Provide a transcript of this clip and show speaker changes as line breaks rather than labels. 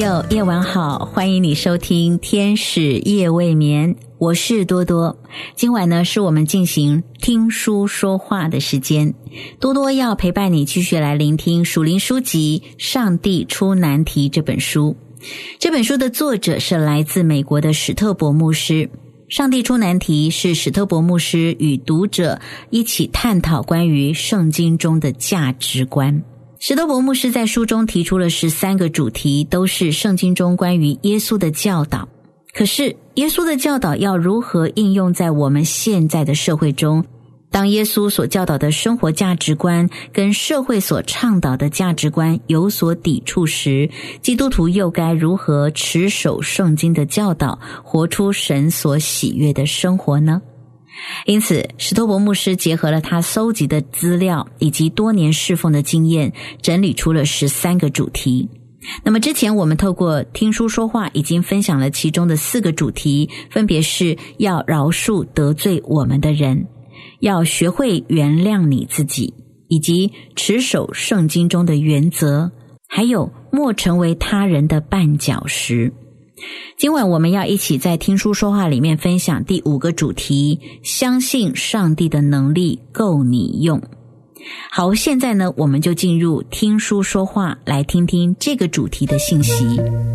友，夜晚好，欢迎你收听天使夜未眠，我是多多。今晚呢，是我们进行听书说话的时间，多多要陪伴你继续来聆听属灵书籍《上帝出难题》这本书。这本书的作者是来自美国的史特伯牧师。上帝出难题是史特伯牧师与读者一起探讨关于圣经中的价值观。史特伯牧师在书中提出了13个主题，都是圣经中关于耶稣的教导。可是耶稣的教导要如何应用在我们现在的社会中？当耶稣所教导的生活价值观跟社会所倡导的价值观有所抵触时，基督徒又该如何持守圣经的教导，活出神所喜悦的生活呢？因此，史特伯牧师结合了他搜集的资料以及多年侍奉的经验，整理出了13个主题。那么之前我们透过听书说话已经分享了其中的4个主题，分别是要饶恕得罪我们的人，要学会原谅你自己，以及持守圣经中的原则，还有莫成为他人的绊脚石。今晚我们要一起在听书说话里面分享第5个主题，相信上帝的能力够你用。好，现在呢，我们就进入听书说话，来听听这个主题的信息。